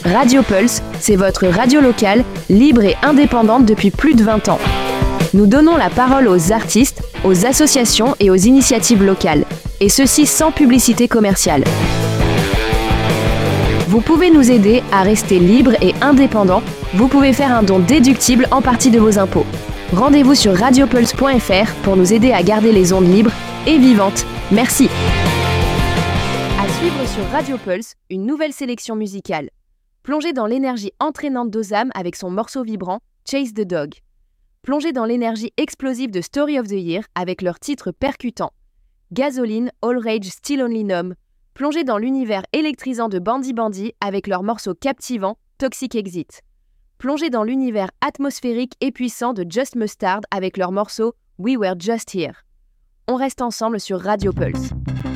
Radio Pulse, c'est votre radio locale, libre et indépendante depuis plus de 20 ans. Nous donnons la parole aux artistes, aux associations et aux initiatives locales, et ceci sans publicité commerciale. Vous pouvez nous aider à rester libre et indépendant. Vous pouvez faire un don déductible en partie de vos impôts. Rendez-vous sur radiopulse.fr pour nous aider à garder les ondes libres et vivantes. Merci. À suivre sur Radio Pulse, une nouvelle sélection musicale. Plongez dans l'énergie entraînante d'Ozam avec son morceau vibrant Chase the Dog. Plongez dans l'énergie explosive de Story of the Year avec leur titre percutant Gasoline, All Rage, Still Only Numb. Plongez dans l'univers électrisant de Bandy Bandy avec leur morceau captivant Toxic Exit. Plongez dans l'univers atmosphérique et puissant de Just Mustard avec leur morceau We Were Just Here. On reste ensemble sur Radio Pulse.